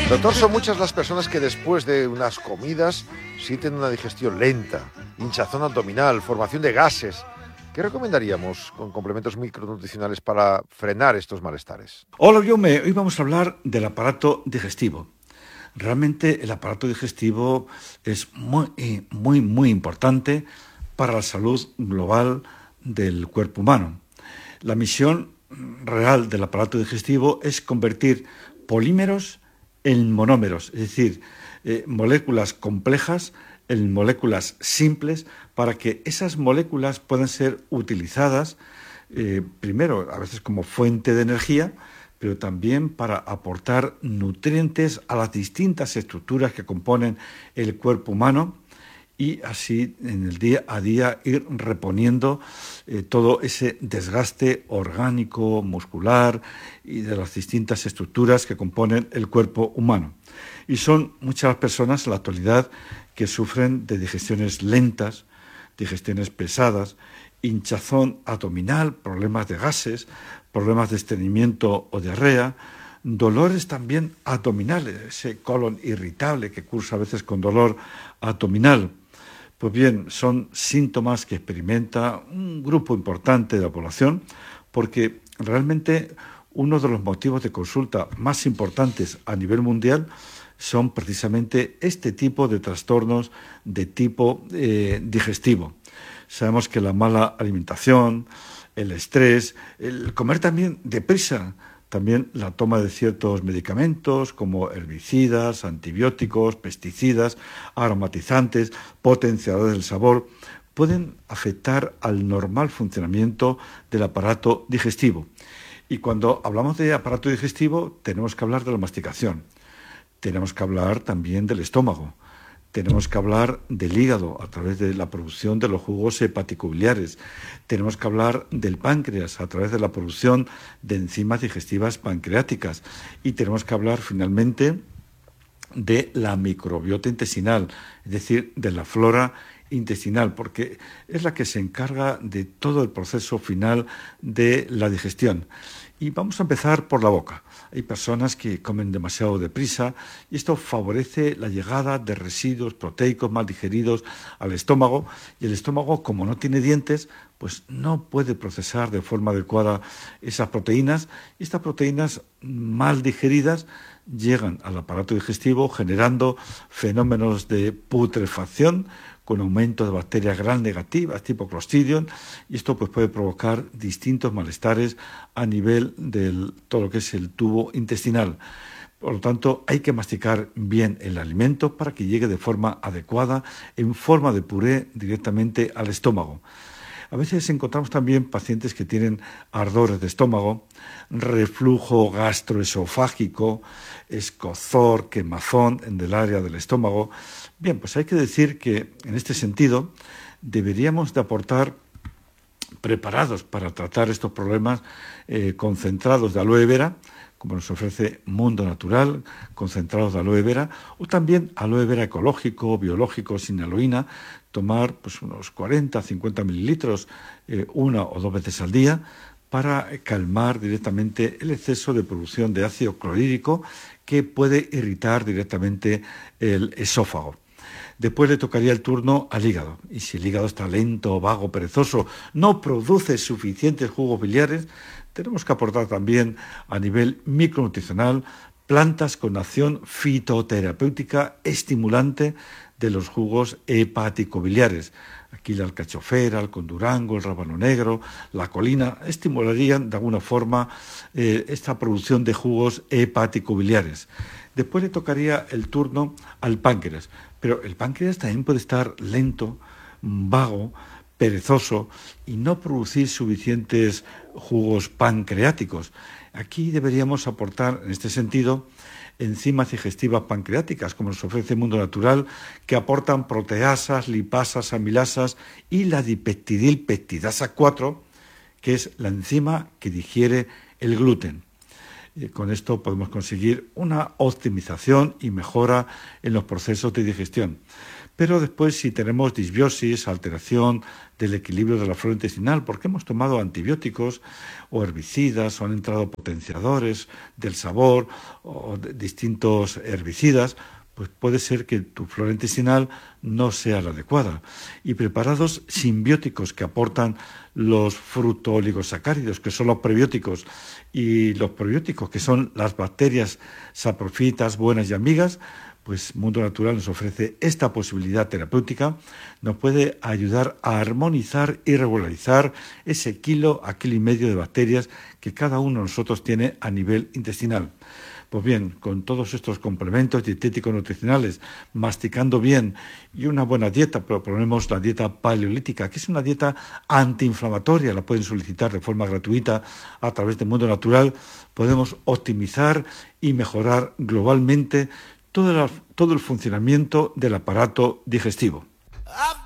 Doctor, son muchas las personas que después de unas comidas sienten una digestión lenta, hinchazón abdominal, formación de gases. ¿Qué recomendaríamos con complementos micronutricionales para frenar estos malestares? Hola, hoy vamos a hablar del aparato digestivo. Realmente el aparato digestivo es muy importante para la salud global del cuerpo humano. La misión real del aparato digestivo es convertir polímeros en monómeros, es decir, moléculas complejas en moléculas simples para que esas moléculas puedan ser utilizadas primero a veces como fuente de energía, pero también para aportar nutrientes a las distintas estructuras que componen el cuerpo humano y así en el día a día ir reponiendo todo ese desgaste orgánico, muscular y de las distintas estructuras que componen el cuerpo humano. Y son muchas las personas en la actualidad que sufren de digestiones lentas, digestiones pesadas, hinchazón abdominal, problemas de gases, problemas de estreñimiento o diarrea, dolores también abdominales, ese colon irritable que cursa a veces con dolor abdominal. Pues bien, son síntomas que experimenta un grupo importante de la población porque realmente uno de los motivos de consulta más importantes a nivel mundial son precisamente este tipo de trastornos de tipo digestivo. Sabemos que la mala alimentación, el estrés, el comer también deprisa, también la toma de ciertos medicamentos como herbicidas, antibióticos, pesticidas, aromatizantes, potenciadores del sabor, pueden afectar al normal funcionamiento del aparato digestivo. Y cuando hablamos de aparato digestivo tenemos que hablar de la masticación, tenemos que hablar también del estómago, tenemos que hablar del hígado a través de la producción de los jugos hepatobiliares. Tenemos que hablar del páncreas a través de la producción de enzimas digestivas pancreáticas. Y tenemos que hablar finalmente de la microbiota intestinal, es decir, de la flora intestinal, porque es la que se encarga de todo el proceso final de la digestión. Y vamos a empezar por la boca. Hay personas que comen demasiado deprisa y esto favorece la llegada de residuos proteicos mal digeridos al estómago y el estómago, como no tiene dientes, pues no puede procesar de forma adecuada esas proteínas y estas proteínas mal digeridas llegan al aparato digestivo generando fenómenos de putrefacción con aumento de bacterias gram negativas tipo Clostridium y esto pues puede provocar distintos malestares a nivel de todo lo que es el tubo intestinal. Por lo tanto, hay que masticar bien el alimento para que llegue de forma adecuada, en forma de puré, directamente al estómago. A veces encontramos también pacientes que tienen ardores de estómago, reflujo gastroesofágico, escozor, quemazón en el área del estómago. Bien, pues hay que decir que en este sentido deberíamos de aportar preparados para tratar estos problemas concentrados de aloe vera, como nos ofrece Mundo Natural, concentrados de aloe vera, o también aloe vera ecológico, biológico, sin aloína, tomar pues unos 40, 50 mililitros una o dos veces al día para calmar directamente el exceso de producción de ácido clorhídrico que puede irritar directamente el esófago. Después le tocaría el turno al hígado. Y si el hígado está lento, vago, perezoso, no produce suficientes jugos biliares, tenemos que aportar también a nivel micronutricional plantas con acción fitoterapéutica estimulante de los jugos hepatobiliares. Aquí la alcachofera, el condurango, el rábano negro, la colina estimularían de alguna forma esta producción de jugos hepatobiliares. Después le tocaría el turno al páncreas, pero el páncreas también puede estar lento, vago, perezoso y no producir suficientes jugos pancreáticos. Aquí deberíamos aportar, en este sentido, enzimas digestivas pancreáticas, como nos ofrece Mundo Natural, que aportan proteasas, lipasas, amilasas y la dipeptidilpeptidasa 4, que es la enzima que digiere el gluten. Con esto podemos conseguir una optimización y mejora en los procesos de digestión. Pero después, si tenemos disbiosis, alteración del equilibrio de la flora intestinal, porque hemos tomado antibióticos o herbicidas, o han entrado potenciadores del sabor o distintos herbicidas, pues puede ser que tu flora intestinal no sea la adecuada. Y preparados simbióticos que aportan los fructooligosacáridos, que son los prebióticos, y los probióticos, que son las bacterias saprofitas, buenas y amigas, pues Mundo Natural nos ofrece esta posibilidad terapéutica, nos puede ayudar a armonizar y regularizar ese kilo a kilo y medio de bacterias que cada uno de nosotros tiene a nivel intestinal. Pues bien, con todos estos complementos dietéticos nutricionales, masticando bien y una buena dieta, proponemos la dieta paleolítica, que es una dieta antiinflamatoria, la pueden solicitar de forma gratuita a través de Mundo Natural, podemos optimizar y mejorar globalmente todo el funcionamiento del aparato digestivo.